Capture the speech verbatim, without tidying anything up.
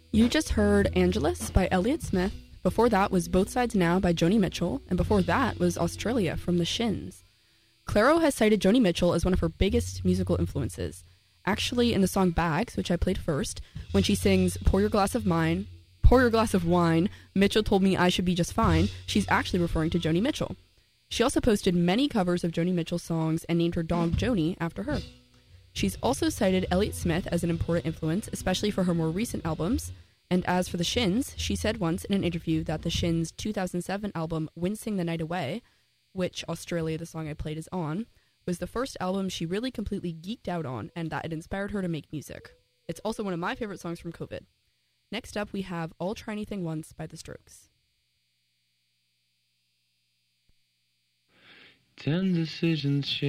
You just heard Angelus by Elliott Smith. Before that was Both Sides Now by Joni Mitchell, and before that was Australia from The Shins. Clairo has cited Joni Mitchell as one of her biggest musical influences. Actually, in the song Bags, which I played first, when she sings Pour Your Glass of Mine, Pour Your Glass of Wine, Mitchell told me I should be just fine, she's actually referring to Joni Mitchell. She also posted many covers of Joni Mitchell songs and named her dog Joni after her. She's also cited Elliott Smith as an important influence, especially for her more recent albums. And as for The Shins, she said once in an interview that The Shins' two thousand seven album, Wincing the Night Away, which Australia, the song I played, is on, was the first album she really completely geeked out on, and that it inspired her to make music. It's also one of my favorite songs from COVID. Next up, we have I'll Try Anything Once by The Strokes. Ten decisions shape